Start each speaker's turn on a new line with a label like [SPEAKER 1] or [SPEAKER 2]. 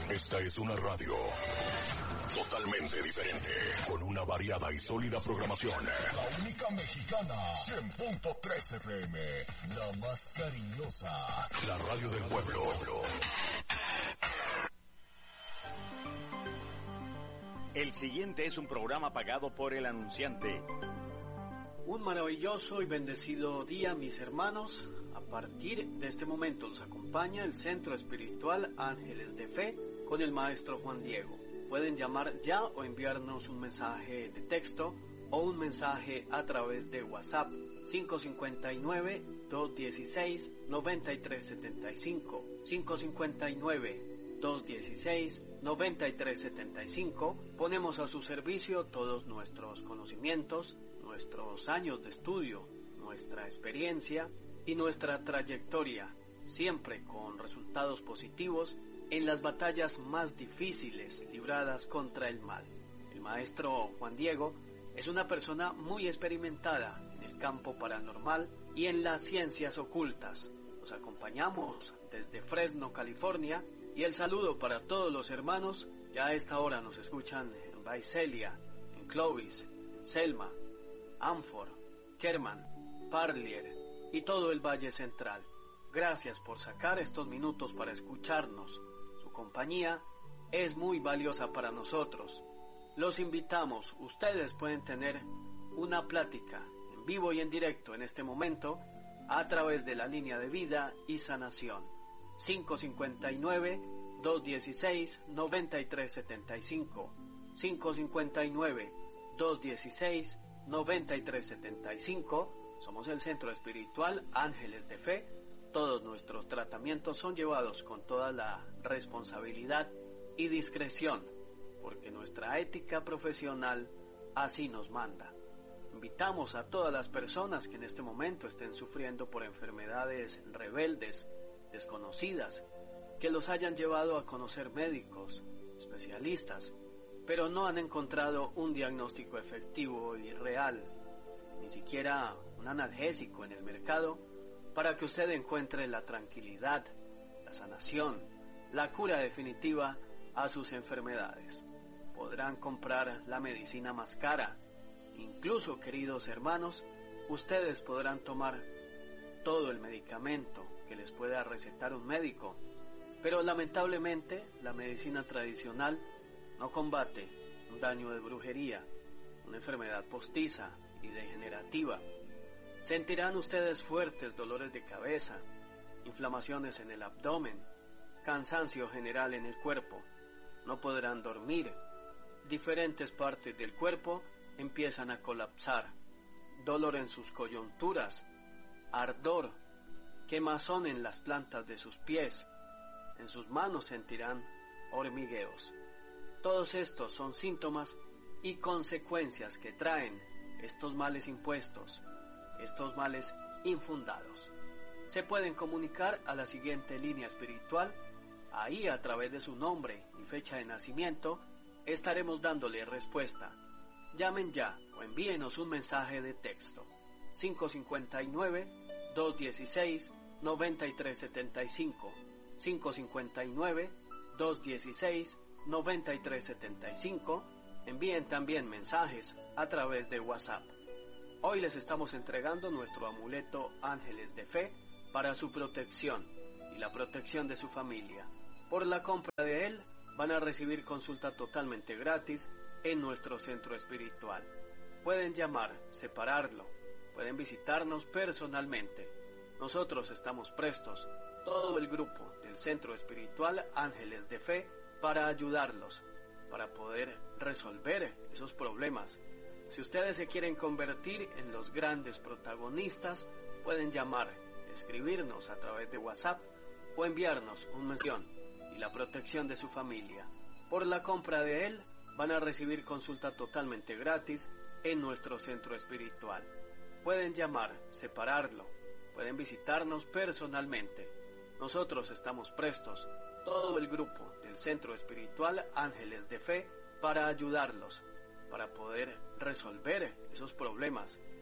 [SPEAKER 1] Esta es una radio totalmente diferente, con una variada y sólida programación.
[SPEAKER 2] La única mexicana, 100.3 FM, la más cariñosa.
[SPEAKER 1] La radio del pueblo.
[SPEAKER 3] El siguiente es un programa pagado por el anunciante.
[SPEAKER 4] Un maravilloso y bendecido día, mis hermanos. A partir de este momento los acompaña el Centro Espiritual Ángeles de Fe con el Maestro Juan Diego. Pueden llamar ya o enviarnos un mensaje de texto o un mensaje a través de WhatsApp 559-216-9375 559-216-9375. Ponemos a su servicio todos nuestros conocimientos, nuestros años de estudio, nuestra experiencia y nuestra trayectoria, siempre con resultados positivos en las batallas más difíciles libradas contra el mal. El maestro Juan Diego es una persona muy experimentada en el campo paranormal y en las ciencias ocultas. Los acompañamos desde Fresno, California, y el saludo para todos los hermanos que a esta hora nos escuchan en Visalia, en Clovis, en Selma, Anford, Kerman, Parlier y todo el Valle Central. Gracias por sacar estos minutos para escucharnos. Su compañía es muy valiosa para nosotros. Los invitamos, ustedes pueden tener una plática en vivo y en directo en este momento a través de la línea de vida y sanación 559-216-9375 559-216-9375. Somos el Centro Espiritual Ángeles de Fe. Todos nuestros tratamientos son llevados con toda la responsabilidad y discreción, porque nuestra ética profesional así nos manda. Invitamos a todas las personas que en este momento estén sufriendo por enfermedades rebeldes, desconocidas, que los hayan llevado a conocer médicos, especialistas, pero no han encontrado un diagnóstico efectivo y real, ni siquiera un analgésico en el mercado, para que usted encuentre la tranquilidad, la sanación, la cura definitiva a sus enfermedades. Podrán comprar la medicina más cara. Incluso, queridos hermanos, ustedes podrán tomar todo el medicamento que les pueda recetar un médico, pero lamentablemente la medicina tradicional no combate un daño de brujería, una enfermedad postiza y degenerativa. Sentirán ustedes fuertes dolores de cabeza, inflamaciones en el abdomen, cansancio general en el cuerpo, no podrán dormir, diferentes partes del cuerpo empiezan a colapsar, dolor en sus coyunturas, ardor, quemazón en las plantas de sus pies, en sus manos sentirán hormigueos. Todos estos son síntomas y consecuencias que traen estos males impuestos, estos males infundados. Se pueden comunicar a la siguiente línea espiritual. Ahí, a través de su nombre y fecha de nacimiento, estaremos dándole respuesta. Llamen ya o envíenos un mensaje de texto 559-216-9375 559-216-9375. Envíen también mensajes a través de WhatsApp. Hoy les estamos entregando nuestro amuleto Ángeles de Fe para su protección y la protección de su familia. Por la compra de él van a recibir consulta totalmente gratis en nuestro centro espiritual. Pueden llamar, separarlo, pueden visitarnos personalmente. Nosotros estamos prestos, todo el grupo del Centro Espiritual Ángeles de Fe, para ayudarlos, para poder resolver esos problemas. Si ustedes se quieren convertir en los grandes protagonistas, pueden llamar, escribirnos a través de WhatsApp o enviarnos un mensaje y la protección de su familia. Por la compra de él van a recibir consulta totalmente gratis en nuestro centro espiritual. Pueden llamar, separarlo, pueden visitarnos personalmente. Nosotros estamos prestos, todo el grupo del Centro Espiritual Ángeles de Fe, para ayudarlos, para poder resolver esos problemas.